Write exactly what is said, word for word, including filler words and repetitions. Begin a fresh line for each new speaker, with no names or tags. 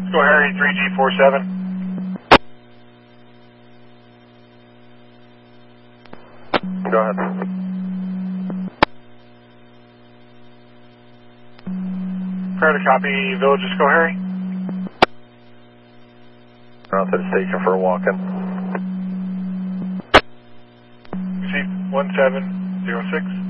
Go Harry, three G four seven.
Go ahead.
Fair to copy, Village, just go Harry.
Out to the station for a walk-in.
Receive one seven zero six.